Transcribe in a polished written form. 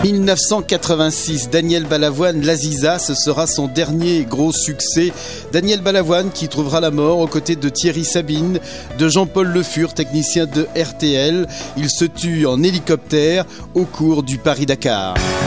1986, Daniel Balavoine, l'Aziza, ce sera son dernier gros succès. Daniel Balavoine qui trouvera la mort aux côtés de Thierry Sabine, de Jean-Paul Le Fur, technicien de RTL. Il se tue en hélicoptère au cours du Paris-Dakar.